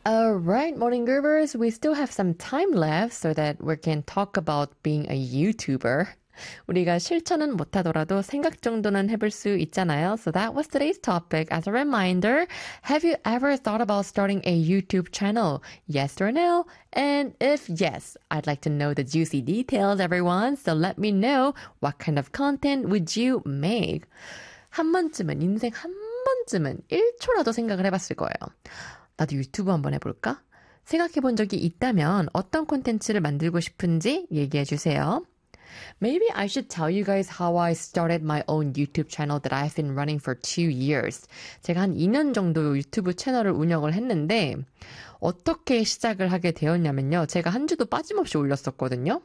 Alright, morning groovers, we still have some time left so that we can talk about being a YouTuber. 우리가 실천은 못하더라도 생각 정도는 해볼 수 있잖아요. So that was today's topic. As a reminder, have you ever thought about starting a YouTube channel? Yes or no? And if yes, I'd like to know the juicy details, everyone. So let me know what kind of content would you make? 한 번쯤은, 인생 한 번쯤은 1초라도 생각을 해봤을 거예요. 나도 유튜브 한번 해볼까? 생각해본 적이 있다면 어떤 콘텐츠를 만들고 싶은지 얘기해주세요. Maybe I should tell you guys how I started my own YouTube channel that I've been running for 2 years. 제가 한 2년 정도 유튜브 채널을 운영을 했는데 어떻게 시작을 하게 되었냐면요. 제가 한 주도 빠짐없이 올렸었거든요.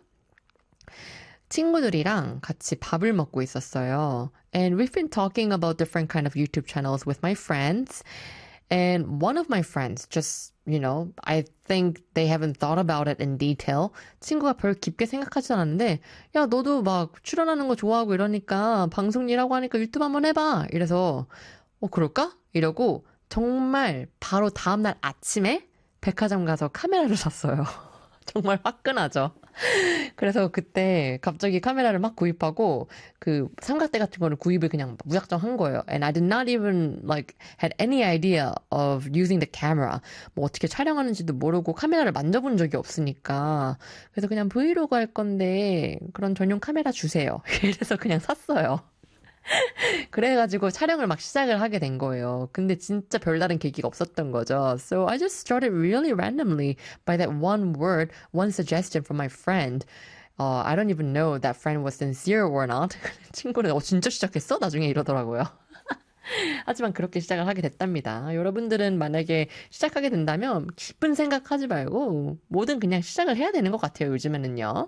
친구들이랑 같이 밥을 먹고 있었어요. And we've been talking about different kind of YouTube channels with my friends. And one of my friends just, I think they haven't thought about it in detail. 친구가 별 깊게 생각하지 않았는데, 야, 너도 막 출연하는 거 좋아하고 이러니까 방송 일하고 하니까 유튜브 한번 해봐. 이래서, 그럴까? 이러고 정말 바로 다음날 아침에 백화점 가서 카메라를 샀어요. 정말 화끈하죠. 그래서 그때 갑자기 카메라를 막 구입하고 그 삼각대 같은 거를 구입을 그냥 무작정 한 거예요. And I did not even had any idea of using the camera. 뭐 어떻게 촬영하는지도 모르고 카메라를 만져본 적이 없으니까. 그래서 그냥 브이로그 할 건데 그런 전용 카메라 주세요. 이래서 그냥 샀어요. 그래가지고 촬영을 막 시작을 하게 된 거예요. 근데 진짜 별다른 계기가 없었던 거죠. So I just started really randomly by that one word, one suggestion from my friend. I don't even know that friend was sincere or not. 친구는 진짜 시작했어? 나중에 이러더라고요. 하지만 그렇게 시작을 하게 됐답니다. 여러분들은 만약에 시작하게 된다면 깊은 생각하지 말고 뭐든 그냥 시작을 해야 되는 것 같아요. 요즘에는요.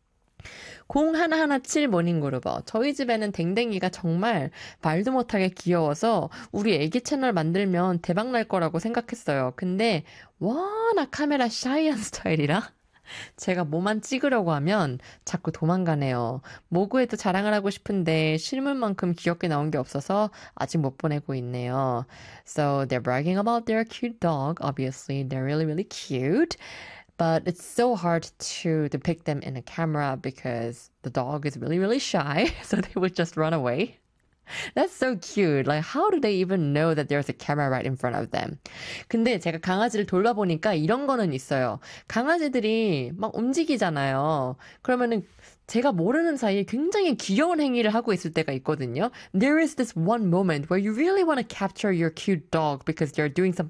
0117 모닝그루버. 저희 집에는 댕댕이가 정말 말도 못하게 귀여워서 우리 애기 채널 만들면 대박 날 거라고 생각했어요. 근데 워낙 카메라 샤이한 스타일이라 제가 뭐만 찍으려고 하면 자꾸 도망가네요. 모구에도 자랑을 하고 싶은데 실물만큼 귀엽게 나온 게 없어서 아직 못 보내고 있네요. So they're bragging about their cute dog. Obviously, they're really, really cute. But it's so hard to depict them in a camera because the dog is really, really shy. So they would just run away. That's so cute. How do they even know that there's a camera right in front of them? 근데 제가 강아지를 돌봐보니까 이런 거는 있어요. 강아지들이 막 움직이잖아요. 그러면은 제가 모르는 사이에 굉장히 귀여운 행위를 하고 있을 때가 있거든요. There is this one moment where you really want to capture your cute dog because they're doing something